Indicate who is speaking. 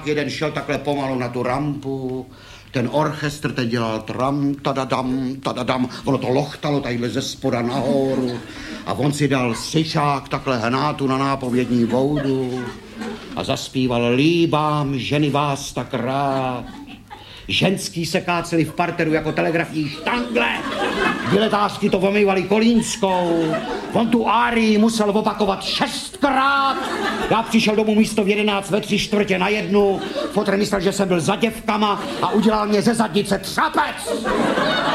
Speaker 1: jeden šel takhle pomalu na tu rampu, ten orchestr teď dělal tram, tadadam, ono to lochtalo tadyhle ze spoda nahoru a on si dal syšák takhle hnátu na nápovědní voudu a zaspíval líbám ženy vás tak rád. Ženský se káceli v parteru jako telegrafní štangle. Diletářky to omývali kolínskou. On tu árii musel opakovat 6krát. Já přišel domů místo v 11 ve 3/4 Fotr myslel, že jsem byl za děvkama a udělal mě ze zadnice třapec.